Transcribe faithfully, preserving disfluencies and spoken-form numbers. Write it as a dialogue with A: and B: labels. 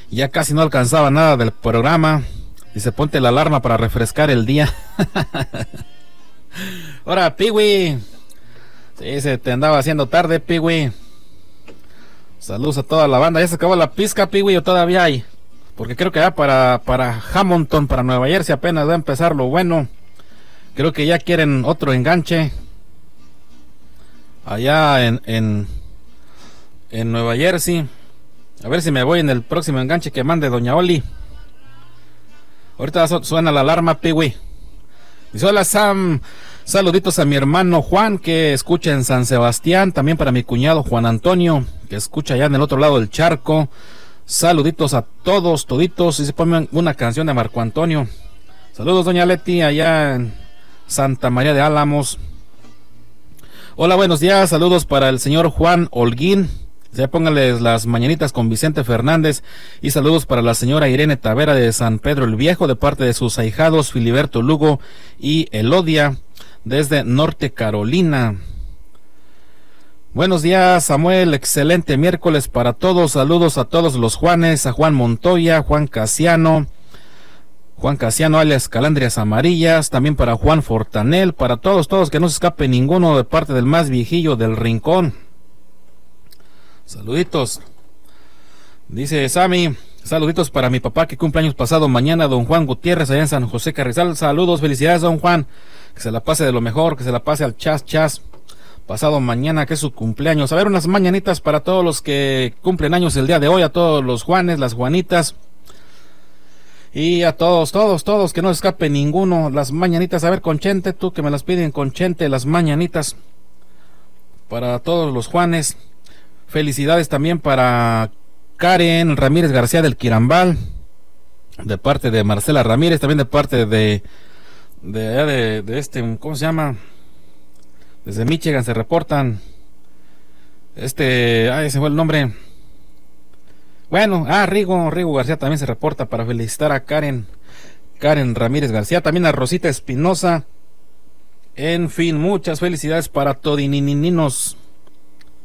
A: Ya casi no alcanzaba nada del programa. Dice, ponte la alarma para refrescar el día. Ahora, Piwi. Sí, se te andaba haciendo tarde, Piwi. Saludos a toda la banda. ¿Ya se acabó la pizca, Piwi, o todavía hay? Porque creo que ya para, para Hamilton, para Nueva Jersey, apenas va a empezar lo bueno. Creo que ya quieren otro enganche. Allá en, en, en Nueva Jersey. A ver si me voy en el próximo enganche que mande Doña Oli. Ahorita suena la alarma, Piwi. Dice, hola Sam, saluditos a mi hermano Juan, que escucha en San Sebastián. También para mi cuñado Juan Antonio, que escucha allá en el otro lado del charco. Saluditos a todos, toditos. Y se ponen una canción de Marco Antonio. Saludos, doña Leti, allá en Santa María de Álamos. Hola, buenos días, saludos para el señor Juan Holguín. Ya póngales las mañanitas con Vicente Fernández. Y saludos para la señora Irene Tavera de San Pedro el Viejo, de parte de sus ahijados Filiberto Lugo y Elodia, desde Norte Carolina. Buenos días, Samuel, excelente miércoles para todos. Saludos a todos los Juanes, a Juan Montoya, Juan Casiano, Juan Casiano alias Calandrias Amarillas, también para Juan Fortanel, para todos, todos, que no se escape ninguno, de parte del más viejillo del Rincón. Saluditos. Dice Sammy, saluditos para mi papá que cumple años pasado mañana, don Juan Gutiérrez, allá en San José Carrizal. Saludos, felicidades, don Juan, que se la pase de lo mejor, que se la pase al chas chas. Pasado mañana, que es su cumpleaños. A ver, unas mañanitas para todos los que cumplen años el día de hoy, a todos los Juanes, las Juanitas, y a todos, todos, todos, que no escape ninguno. Las mañanitas, a ver, con Chente, tú que me las piden con Chente, las mañanitas para todos los Juanes. Felicidades también para Karen Ramírez García del Quirambal, de parte de Marcela Ramírez, también de parte de de, de, de este, ¿cómo se llama? Desde Michigan se reportan. Este, ay, se fue el nombre. Bueno, ah, Rigo, Rigo García también se reporta para felicitar a Karen, Karen Ramírez García, también a Rosita Espinosa. En fin, muchas felicidades para todinininos.